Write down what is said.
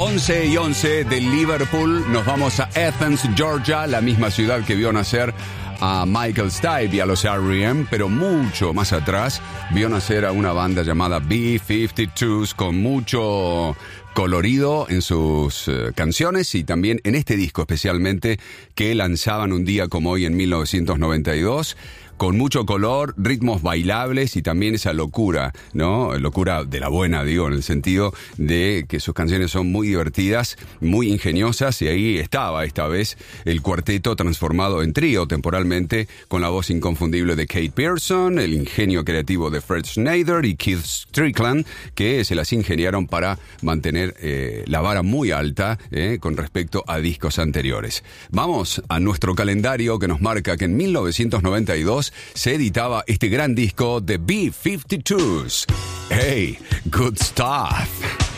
11:11 de Liverpool. Nos vamos a Athens, Georgia, la misma ciudad que vio nacer a Michael Stipe y a los R.E.M., pero mucho más atrás vio nacer a una banda llamada B-52s con mucho colorido en sus canciones y también en este disco especialmente que lanzaban un día como hoy en 1992. Con mucho color, ritmos bailables y también esa locura, ¿no? Locura de la buena, digo, en el sentido de que sus canciones son muy divertidas, muy ingeniosas, y ahí estaba esta vez el cuarteto transformado en trío temporalmente, con la voz inconfundible de Kate Pearson, el ingenio creativo de Fred Schneider y Keith Strickland, que se las ingeniaron para mantener la vara muy alta con respecto a discos anteriores. Vamos a nuestro calendario que nos marca que en 1992 se editaba este gran disco de B-52s. Hey, good stuff.